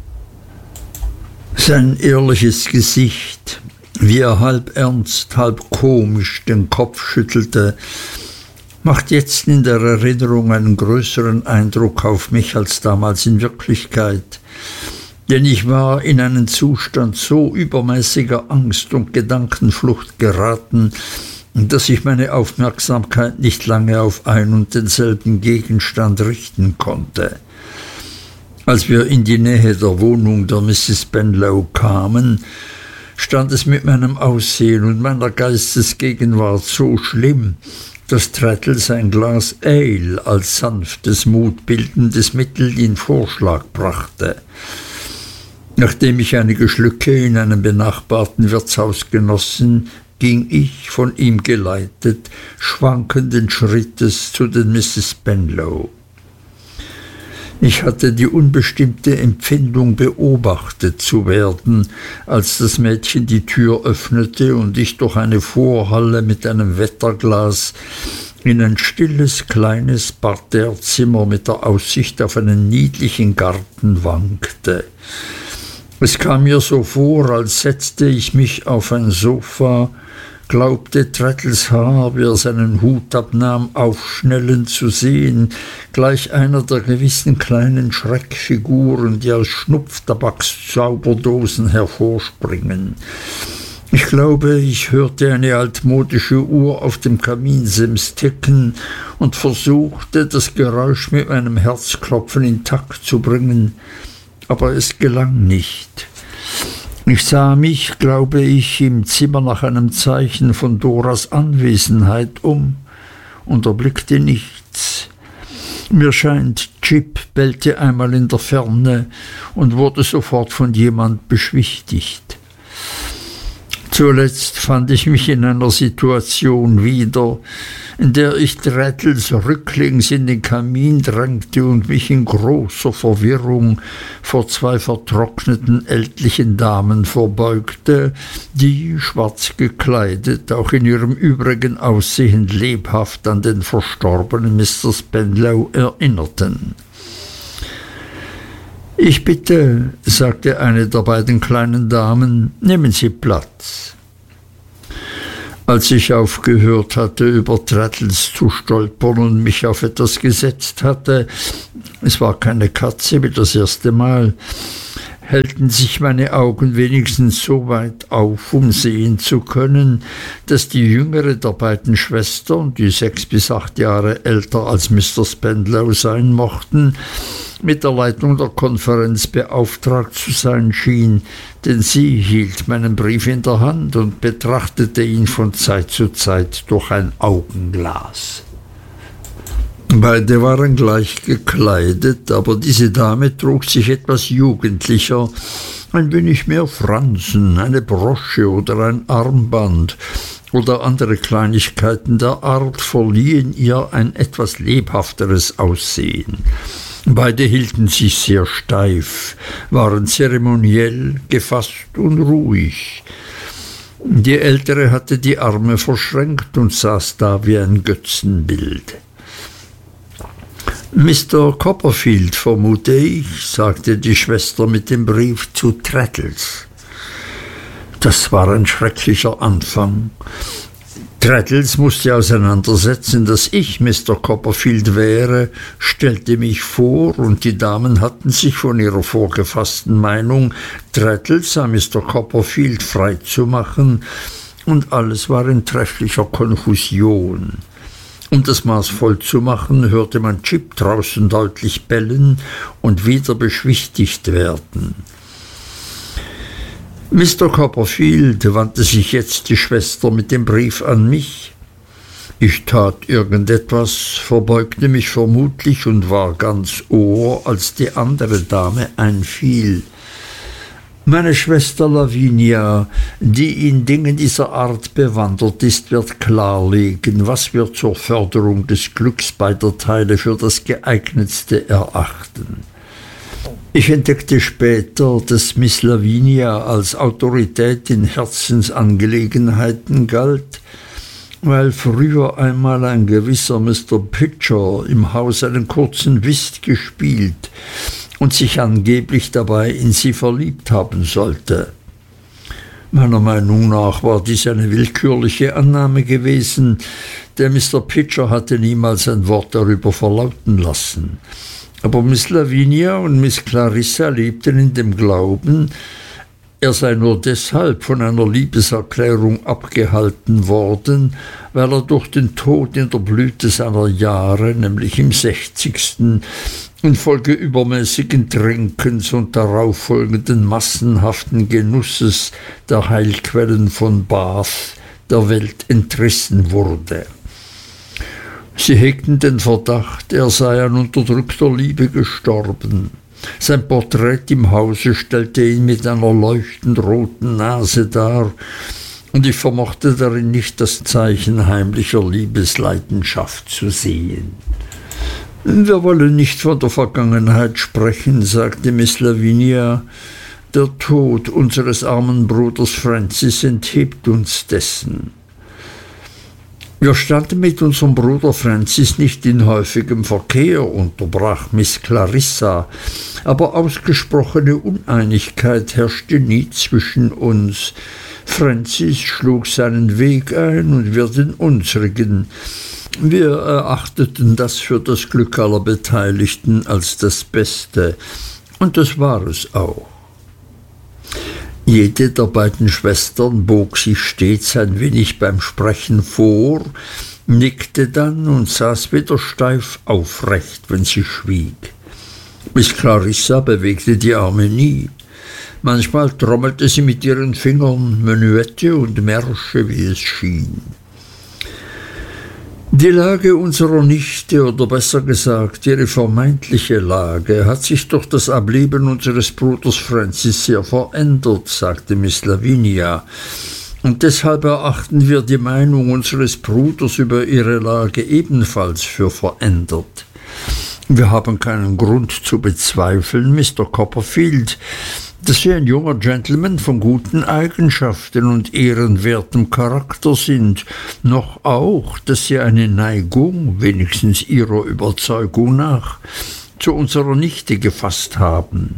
Sein ehrliches Gesicht, wie er halb ernst, halb komisch den Kopf schüttelte, macht jetzt in der Erinnerung einen größeren Eindruck auf mich als damals in Wirklichkeit, denn ich war in einen Zustand so übermäßiger Angst und Gedankenflucht geraten, dass ich meine Aufmerksamkeit nicht lange auf ein und denselben Gegenstand richten konnte. Als wir in die Nähe der Wohnung der Mrs. Spenlow kamen, stand es mit meinem Aussehen und meiner Geistesgegenwart so schlimm, dass Traddles ein Glas Ale als sanftes, mutbildendes Mittel in Vorschlag brachte. Nachdem ich einige Schlücke in einem benachbarten Wirtshaus genossen, ging ich, von ihm geleitet, schwankenden Schrittes zu den Mrs. Spenlow. Ich hatte die unbestimmte Empfindung, beobachtet zu werden, als das Mädchen die Tür öffnete und ich durch eine Vorhalle mit einem Wetterglas in ein stilles, kleines Parterrezimmer mit der Aussicht auf einen niedlichen Garten wankte. Es kam mir so vor, als setzte ich mich auf ein Sofa, glaubte Traddles Haar, wie er seinen Hut abnahm, aufschnellen zu sehen, gleich einer der gewissen kleinen Schreckfiguren, die aus Schnupftabakszauberdosen hervorspringen. Ich glaube, ich hörte eine altmodische Uhr auf dem Kaminsims ticken und versuchte, das Geräusch mit meinem Herzklopfen in Takt zu bringen, aber es gelang nicht. Ich sah mich, glaube ich, im Zimmer nach einem Zeichen von Doras Anwesenheit um und erblickte nichts. Mir scheint, Jip bellte einmal in der Ferne und wurde sofort von jemand beschwichtigt. Zuletzt fand ich mich in einer Situation wieder, in der ich Traddles rücklings in den Kamin drängte und mich in großer Verwirrung vor zwei vertrockneten ältlichen Damen verbeugte, die, schwarz gekleidet, auch in ihrem übrigen Aussehen lebhaft an den verstorbenen Mr. Spenlow erinnerten. »Ich bitte«, sagte eine der beiden kleinen Damen, »nehmen Sie Platz.« Als ich aufgehört hatte, über Traddles zu stolpern und mich auf etwas gesetzt hatte, es war keine Katze wie das erste Mal, hellten sich meine Augen wenigstens so weit auf, um sehen zu können, dass die jüngere der beiden Schwestern, die 6 bis 8 Jahre älter als Mr. Spenlow sein mochten, mit der Leitung der Konferenz beauftragt zu sein schien, denn sie hielt meinen Brief in der Hand und betrachtete ihn von Zeit zu Zeit durch ein Augenglas. Beide waren gleich gekleidet, aber diese Dame trug sich etwas jugendlicher, ein wenig mehr Fransen, eine Brosche oder ein Armband oder andere Kleinigkeiten der Art verliehen ihr ein etwas lebhafteres Aussehen. Beide hielten sich sehr steif, waren zeremoniell, gefasst und ruhig. Die Ältere hatte die Arme verschränkt und saß da wie ein Götzenbild. »Mr. Copperfield, vermute ich«, sagte die Schwester mit dem Brief zu Traddles. Das war ein schrecklicher Anfang. Traddles musste auseinandersetzen, dass ich Mr. Copperfield wäre, stellte mich vor, und die Damen hatten sich von ihrer vorgefassten Meinung, Traddles sei Mr. Copperfield frei zu machen, und alles war in trefflicher Konfusion. Um das Maß voll zu machen, hörte man Jip draußen deutlich bellen und wieder beschwichtigt werden. »Mr. Copperfield«, wandte sich jetzt die Schwester mit dem Brief an mich. Ich tat irgendetwas, verbeugte mich vermutlich und war ganz Ohr, als die andere Dame einfiel. »Meine Schwester Lavinia, die in Dingen dieser Art bewandert ist, wird klarlegen, was wir zur Förderung des Glücks beider Teile für das geeignetste erachten.« Ich entdeckte später, dass Miss Lavinia als Autorität in Herzensangelegenheiten galt, weil früher einmal ein gewisser Mr. Pitcher im Haus einen kurzen Whist gespielt und sich angeblich dabei in sie verliebt haben sollte. Meiner Meinung nach war dies eine willkürliche Annahme gewesen, denn Mr. Pitcher hatte niemals ein Wort darüber verlauten lassen. Aber Miss Lavinia und Miss Clarissa lebten in dem Glauben, er sei nur deshalb von einer Liebeserklärung abgehalten worden, weil er durch den Tod in der Blüte seiner Jahre, nämlich im 60., infolge übermäßigen Trinkens und darauffolgenden massenhaften Genusses der Heilquellen von Bath der Welt entrissen wurde. Sie hegten den Verdacht, er sei an unterdrückter Liebe gestorben. Sein Porträt im Hause stellte ihn mit einer leuchtend roten Nase dar, und ich vermochte darin nicht das Zeichen heimlicher Liebesleidenschaft zu sehen. »Wir wollen nicht von der Vergangenheit sprechen«, sagte Miss Lavinia. »Der Tod unseres armen Bruders Francis enthebt uns dessen.« »Wir standen mit unserem Bruder Francis nicht in häufigem Verkehr«, unterbrach Miss Clarissa, »aber ausgesprochene Uneinigkeit herrschte nie zwischen uns. Francis schlug seinen Weg ein und wir den unsrigen. Wir erachteten das für das Glück aller Beteiligten als das Beste, und das war es auch.« Jede der beiden Schwestern bog sich stets ein wenig beim Sprechen vor, nickte dann und saß wieder steif aufrecht, wenn sie schwieg. Miss Clarissa bewegte die Arme nie. Manchmal trommelte sie mit ihren Fingern Menuette und Märsche, wie es schien. Die Lage unserer Nichte, oder besser gesagt ihre vermeintliche Lage, hat sich durch das Ableben unseres Bruders Francis sehr verändert, sagte Miss Lavinia. und deshalb erachten wir die Meinung unseres Bruders über ihre Lage ebenfalls für verändert. Wir haben keinen Grund zu bezweifeln, Mr. Copperfield, dass Sie ein junger Gentleman von guten Eigenschaften und ehrenwertem Charakter sind, noch auch, dass Sie eine Neigung, wenigstens Ihrer Überzeugung nach, zu unserer Nichte gefasst haben.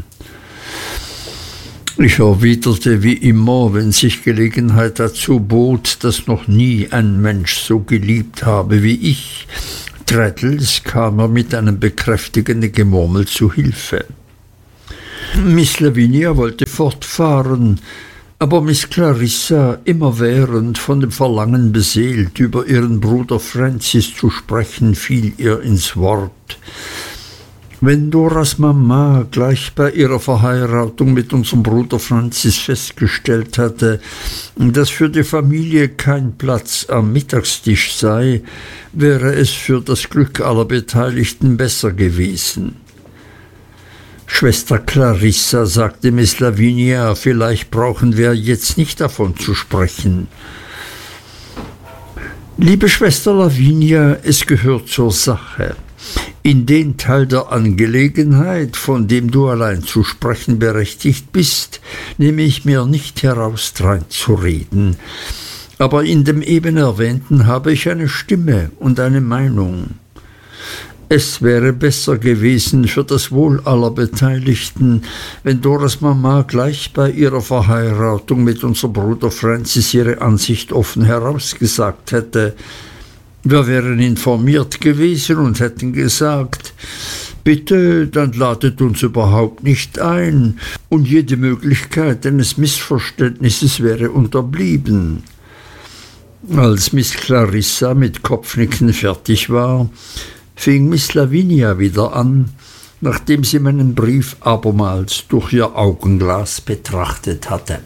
Ich erwiderte wie immer, wenn sich Gelegenheit dazu bot, dass noch nie ein Mensch so geliebt habe wie ich. Traddles kam mir mit einem bekräftigenden Gemurmel zu Hilfe. Miss Lavinia wollte fortfahren, aber Miss Clarissa, immerwährend von dem Verlangen beseelt, über ihren Bruder Francis zu sprechen, fiel ihr ins Wort. Wenn Doras Mama gleich bei ihrer Verheiratung mit unserem Bruder Francis festgestellt hatte, dass für die Familie kein Platz am Mittagstisch sei, wäre es für das Glück aller Beteiligten besser gewesen. Schwester Clarissa, sagte Miss Lavinia, vielleicht brauchen wir jetzt nicht davon zu sprechen. Liebe Schwester Lavinia, es gehört zur Sache. In den Teil der Angelegenheit, von dem du allein zu sprechen berechtigt bist, nehme ich mir nicht heraus, dreinzureden. Aber in dem eben erwähnten habe ich eine Stimme und eine Meinung. Es wäre besser gewesen für das Wohl aller Beteiligten, wenn Doras Mama gleich bei ihrer Verheiratung mit unserem Bruder Francis ihre Ansicht offen herausgesagt hätte. Wir wären informiert gewesen und hätten gesagt, bitte, dann ladet uns überhaupt nicht ein, und jede Möglichkeit eines Missverständnisses wäre unterblieben. Als Miss Clarissa mit Kopfnicken fertig war, fing Miss Lavinia wieder an, nachdem sie meinen Brief abermals durch ihr Augenglas betrachtet hatte.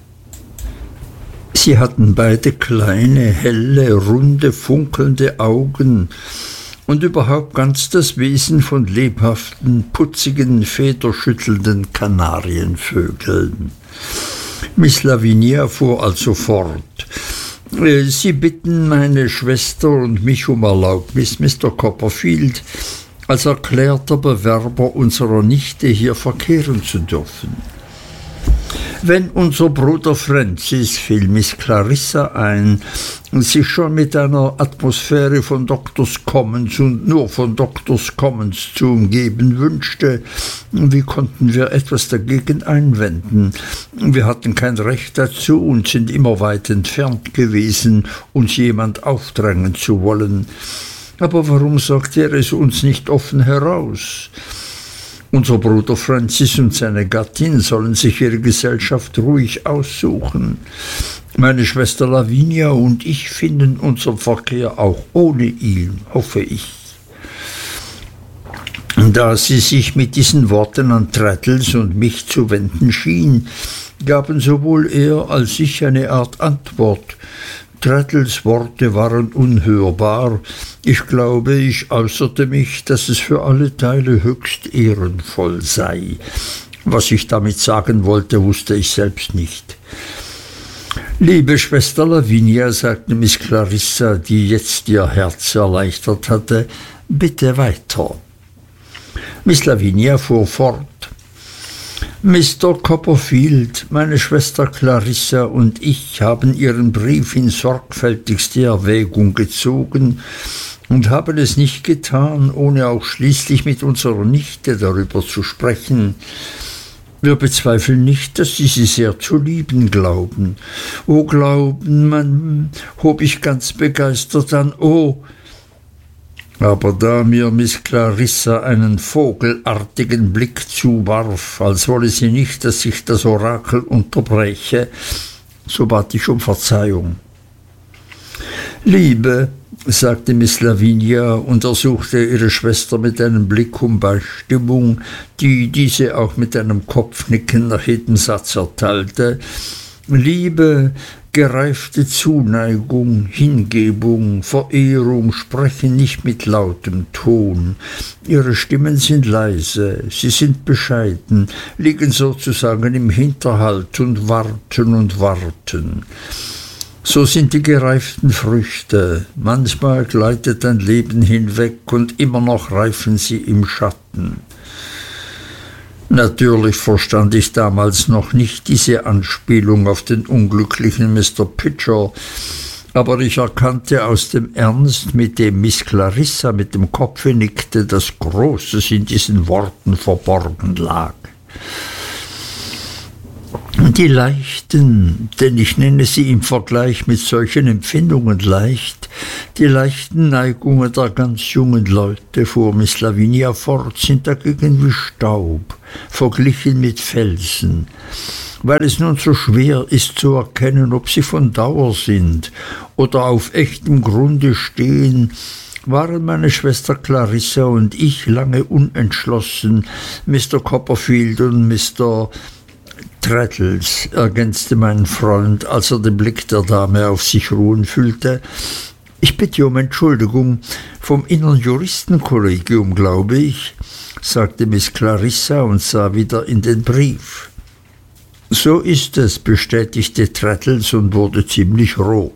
Sie hatten beide kleine, helle, runde, funkelnde Augen und überhaupt ganz das Wesen von lebhaften, putzigen, federschüttelnden Kanarienvögeln. Miss Lavinia fuhr also fort. Sie bitten meine Schwester und mich um Erlaubnis, Mr. Copperfield, als erklärter Bewerber unserer Nichte hier verkehren zu dürfen. Wenn unser Bruder Francis, fiel Miss Clarissa ein, sich schon mit einer Atmosphäre von Doctors Commons und nur von Doctors Commons zu umgeben wünschte, wie konnten wir etwas dagegen einwenden? Wir hatten kein Recht dazu und sind immer weit entfernt gewesen, uns jemand aufdrängen zu wollen. Aber warum sagt er es uns nicht offen heraus? Unser Bruder Francis und seine Gattin sollen sich ihre Gesellschaft ruhig aussuchen. Meine Schwester Lavinia und ich finden unseren Verkehr auch ohne ihn, hoffe ich. Da sie sich mit diesen Worten an Traddles und mich zu wenden schien, gaben sowohl er als ich eine Art Antwort. Traddles Worte waren unhörbar. Ich glaube, ich äußerte mich, dass es für alle Teile höchst ehrenvoll sei. Was ich damit sagen wollte, wusste ich selbst nicht. Liebe Schwester Lavinia, sagte Miss Clarissa, die jetzt ihr Herz erleichtert hatte, bitte weiter. Miss Lavinia fuhr fort. Mr. Copperfield, meine Schwester Clarissa und ich haben Ihren Brief in sorgfältigste Erwägung gezogen und haben es nicht getan, ohne auch schließlich mit unserer Nichte darüber zu sprechen. Wir bezweifeln nicht, dass Sie sie sehr zu lieben glauben. Oh, glauben, man, hob ich ganz begeistert an, oh. Aber da mir Miss Clarissa einen vogelartigen Blick zuwarf, als wolle sie nicht, dass ich das Orakel unterbreche, so bat ich um Verzeihung. Liebe, sagte Miss Lavinia und ersuchte ihre Schwester mit einem Blick um Beistimmung, die diese auch mit einem Kopfnicken nach jedem Satz erteilte, Liebe, gereifte Zuneigung, Hingebung, Verehrung sprechen nicht mit lautem Ton. Ihre Stimmen sind leise, sie sind bescheiden, liegen sozusagen im Hinterhalt und warten und warten. So sind die gereiften Früchte. Manchmal gleitet ein Leben hinweg und immer noch reifen sie im Schatten. Natürlich verstand ich damals noch nicht diese Anspielung auf den unglücklichen Mr. Pitcher, aber ich erkannte aus dem Ernst, mit dem Miss Clarissa mit dem Kopfe nickte, dass Großes in diesen Worten verborgen lag. Die leichten, denn ich nenne sie im Vergleich mit solchen Empfindungen leicht, die leichten Neigungen der ganz jungen Leute, fuhr Miss Lavinia fort, sind dagegen wie Staub, verglichen mit Felsen, weil es nun so schwer ist zu erkennen, ob sie von Dauer sind oder auf echtem Grunde stehen, waren meine Schwester Clarissa und ich lange unentschlossen. Mr. Copperfield und Mr. Traddles, ergänzte mein Freund, als er den Blick der Dame auf sich ruhen fühlte. Ich bitte um Entschuldigung, vom Innern Juristenkollegium, glaube ich, sagte Miss Clarissa und sah wieder in den Brief. So ist es, bestätigte Traddles und wurde ziemlich rot.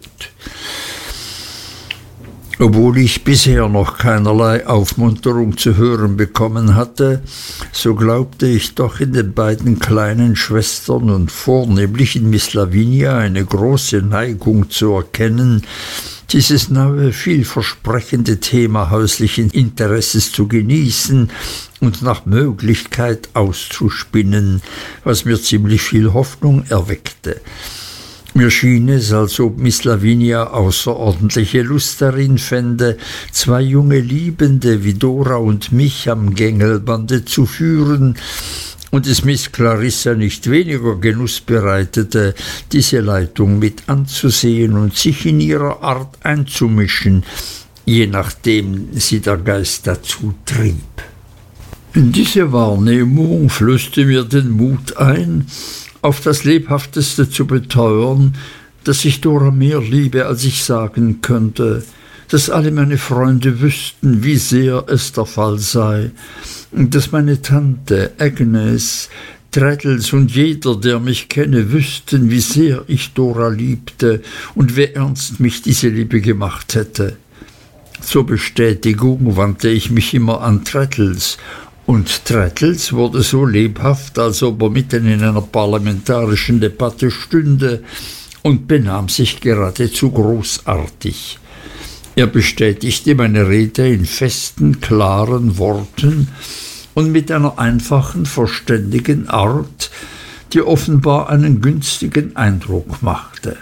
Obwohl ich bisher noch keinerlei Aufmunterung zu hören bekommen hatte, so glaubte ich doch in den beiden kleinen Schwestern und vornehmlich in Miss Lavinia eine große Neigung zu erkennen, dieses neue, vielversprechende Thema häuslichen Interesses zu genießen und nach Möglichkeit auszuspinnen, was mir ziemlich viel Hoffnung erweckte. Mir schien es, als ob Miss Lavinia außerordentliche Lust darin fände, zwei junge Liebende wie Dora und mich am Gängelbande zu führen, und es Miss Clarissa nicht weniger Genuss bereitete, diese Leitung mit anzusehen und sich in ihrer Art einzumischen, je nachdem sie der Geist dazu trieb. Diese Wahrnehmung flößte mir den Mut ein, auf das Lebhafteste zu beteuern, dass ich Dora mehr liebe, als ich sagen könnte, dass alle meine Freunde wüssten, wie sehr es der Fall sei, dass meine Tante, Agnes, Traddles und jeder, der mich kenne, wüssten, wie sehr ich Dora liebte und wie ernst mich diese Liebe gemacht hätte. Zur Bestätigung wandte ich mich immer an Traddles, und Traddles wurde so lebhaft, als ob er mitten in einer parlamentarischen Debatte stünde, und benahm sich geradezu großartig. Er bestätigte meine Rede in festen, klaren Worten und mit einer einfachen, verständigen Art, die offenbar einen günstigen Eindruck machte.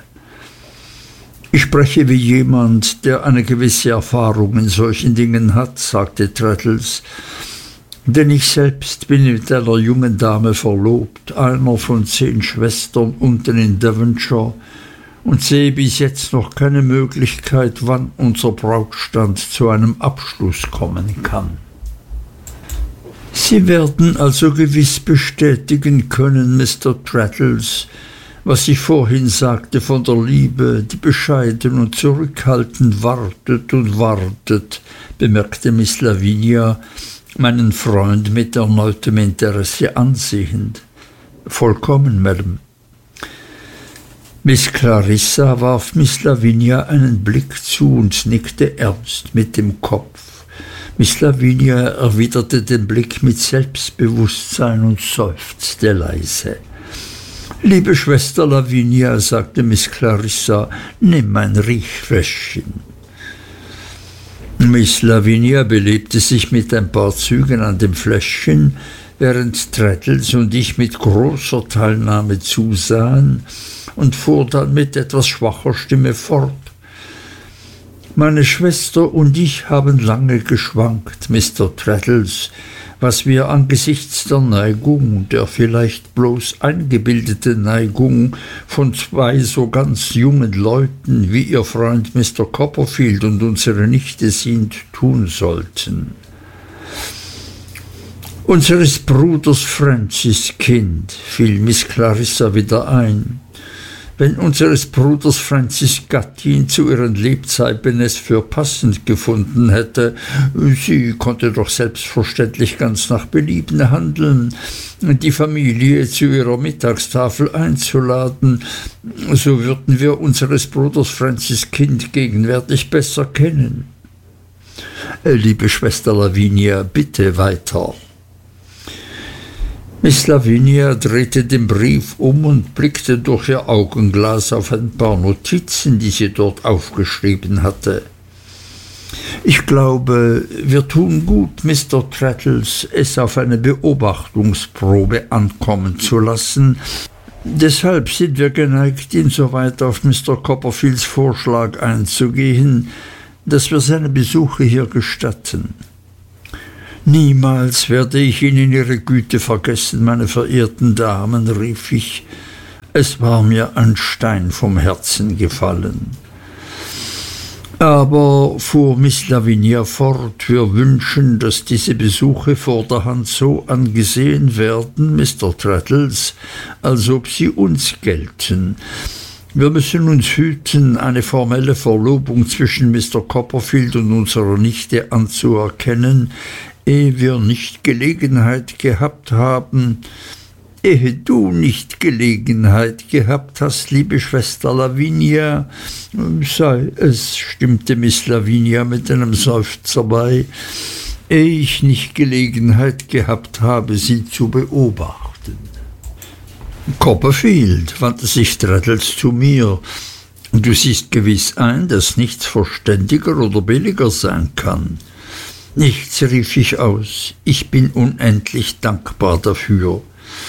Ich spreche wie jemand, der eine gewisse Erfahrung in solchen Dingen hat, sagte Traddles, denn ich selbst bin mit einer jungen Dame verlobt, einer von 10 Schwestern unten in Devonshire, und sehe bis jetzt noch keine Möglichkeit, wann unser Brautstand zu einem Abschluss kommen kann. Sie werden also gewiss bestätigen können, Mr. Traddles, was ich vorhin sagte von der Liebe, die bescheiden und zurückhaltend wartet und wartet, bemerkte Miss Lavinia, meinen Freund mit erneutem Interesse ansehend. Vollkommen, Madame. Miss Clarissa warf Miss Lavinia einen Blick zu und nickte ernst mit dem Kopf. Miss Lavinia erwiderte den Blick mit Selbstbewusstsein und seufzte leise. »Liebe Schwester Lavinia«, sagte Miss Clarissa, »nimm mein Riechfläschchen.« Miss Lavinia belebte sich mit ein paar Zügen an dem Fläschchen, während Traddles und ich mit großer Teilnahme zusahen, und fuhr dann mit etwas schwacher Stimme fort. »Meine Schwester und ich haben lange geschwankt, Mr. Traddles, was wir angesichts der Neigung, der vielleicht bloß eingebildeten Neigung von 2 so ganz jungen Leuten, wie Ihr Freund Mr. Copperfield und unsere Nichte sind, tun sollten. Unseres Bruders Francis Kind, fiel Miss Clarissa wieder ein. Wenn unseres Bruders Francis Gattin zu ihren Lebzeiten es für passend gefunden hätte, sie konnte doch selbstverständlich ganz nach Belieben handeln, die Familie zu ihrer Mittagstafel einzuladen, so würden wir unseres Bruders Francis Kind gegenwärtig besser kennen. Liebe Schwester Lavinia, bitte weiter. Miss Lavinia drehte den Brief um und blickte durch ihr Augenglas auf ein paar Notizen, die sie dort aufgeschrieben hatte. Ich glaube, wir tun gut, Mr. Traddles, es auf eine Beobachtungsprobe ankommen zu lassen. Deshalb sind wir geneigt, insoweit auf Mr. Copperfields Vorschlag einzugehen, dass wir seine Besuche hier gestatten. Niemals werde ich Ihnen Ihre Güte vergessen, meine verehrten Damen, rief ich. Es war mir ein Stein vom Herzen gefallen. Aber, fuhr Miss Lavinia fort, wir wünschen, dass diese Besuche vorderhand so angesehen werden, Mr. Traddles, als ob sie uns gelten. Wir müssen uns hüten, eine formelle Verlobung zwischen Mr. Copperfield und unserer Nichte anzuerkennen, ehe wir nicht Gelegenheit gehabt haben, ehe du nicht Gelegenheit gehabt hast, liebe Schwester Lavinia, sei es, stimmte Miss Lavinia mit einem Seufzer bei, ehe ich nicht Gelegenheit gehabt habe, sie zu beobachten. Copperfield, wandte sich Traddles zu mir, du siehst gewiss ein, dass nichts verständiger oder billiger sein kann. Nichts, rief ich aus, ich bin unendlich dankbar dafür.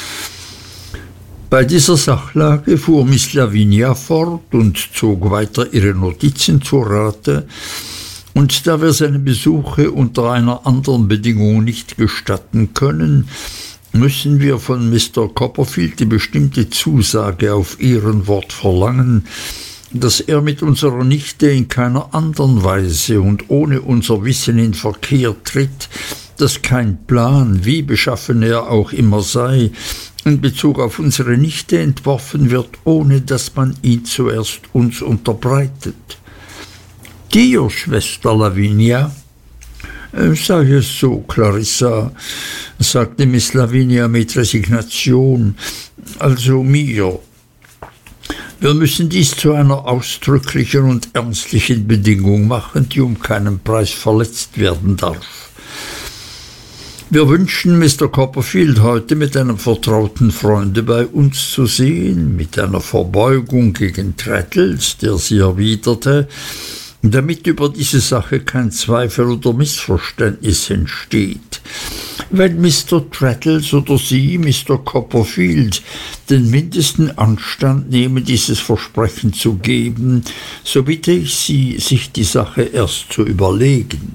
Bei dieser Sachlage fuhr Miss Lavinia fort und zog weiter ihre Notizen zu Rate, und da wir seine Besuche unter einer anderen Bedingung nicht gestatten können, müssen wir von Mr. Copperfield die bestimmte Zusage auf Ehrenwort verlangen, dass er mit unserer Nichte in keiner anderen Weise und ohne unser Wissen in Verkehr tritt, dass kein Plan, wie beschaffen er auch immer sei, in Bezug auf unsere Nichte entworfen wird, ohne dass man ihn zuerst uns unterbreitet. Dir, Schwester Lavinia? Sei es so, Clarissa, sagte Miss Lavinia mit Resignation, also mir. Wir müssen dies zu einer ausdrücklichen und ernstlichen Bedingung machen, die um keinen Preis verletzt werden darf. Wir wünschen Mr. Copperfield heute mit einem vertrauten Freunde bei uns zu sehen, mit einer Verbeugung gegen Traddles, der sie erwiderte, damit über diese Sache kein Zweifel oder Missverständnis entsteht. Wenn Mr. Traddles oder Sie, Mr. Copperfield, den mindesten Anstand nehmen, dieses Versprechen zu geben, so bitte ich Sie, sich die Sache erst zu überlegen.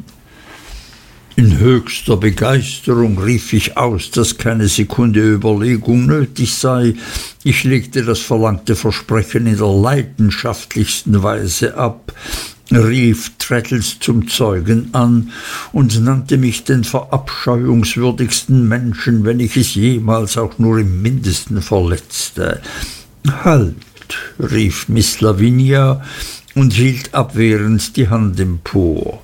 In höchster Begeisterung rief ich aus, dass keine Sekunde Überlegung nötig sei. Ich legte das verlangte Versprechen in der leidenschaftlichsten Weise ab, rief Traddles zum Zeugen an und nannte mich den verabscheuungswürdigsten Menschen, wenn ich es jemals auch nur im Mindesten verletzte. Halt, rief Miss Lavinia und hielt abwehrend die Hand empor.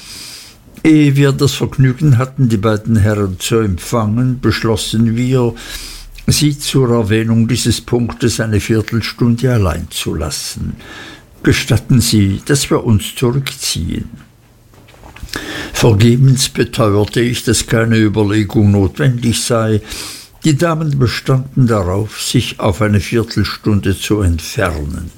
Ehe wir das Vergnügen hatten, die beiden Herren zu empfangen, beschlossen wir, sie zur Erwähnung dieses Punktes eine Viertelstunde allein zu lassen. Gestatten Sie, dass wir uns zurückziehen. Vergebens beteuerte ich, dass keine Überlegung notwendig sei. Die Damen bestanden darauf, sich auf eine Viertelstunde zu entfernen.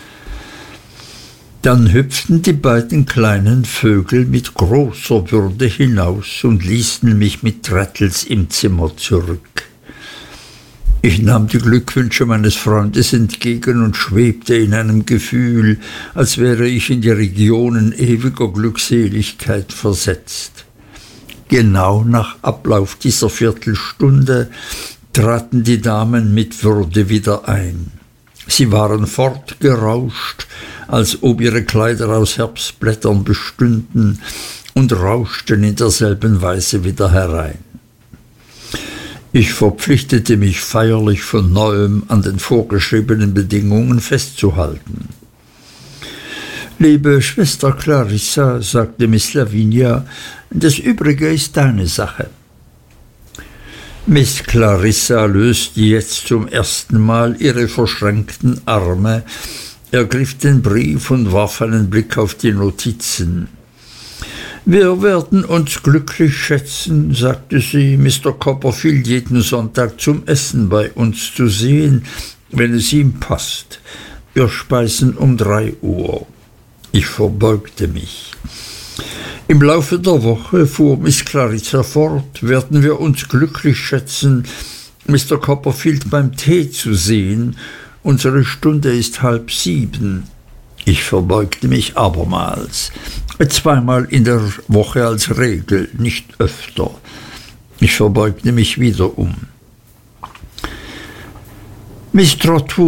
Dann hüpften die beiden kleinen Vögel mit großer Würde hinaus und ließen mich mit Traddles im Zimmer zurück. Ich nahm die Glückwünsche meines Freundes entgegen und schwebte in einem Gefühl, als wäre ich in die Regionen ewiger Glückseligkeit versetzt. Genau nach Ablauf dieser Viertelstunde traten die Damen mit Würde wieder ein. Sie waren fortgerauscht, als ob ihre Kleider aus Herbstblättern bestünden, und rauschten in derselben Weise wieder herein. Ich verpflichtete mich feierlich von neuem an den vorgeschriebenen Bedingungen festzuhalten. »Liebe Schwester Clarissa«, sagte Miss Lavinia, »das Übrige ist deine Sache.« Miss Clarissa löste jetzt zum ersten Mal ihre verschränkten Arme, ergriff den Brief und warf einen Blick auf die Notizen. »Wir werden uns glücklich schätzen«, sagte sie, »Mr. Copperfield jeden Sonntag zum Essen bei uns zu sehen, wenn es ihm passt. Wir speisen um 3 Uhr. Ich verbeugte mich. »Im Laufe der Woche«, fuhr Miss Clarissa fort, »werden wir uns glücklich schätzen, Mr. Copperfield beim Tee zu sehen. Unsere Stunde ist 6:30. Ich verbeugte mich abermals. 2-mal in der Woche als Regel, nicht öfter. Ich verbeugte mich wiederum. »Miss Trotwood«,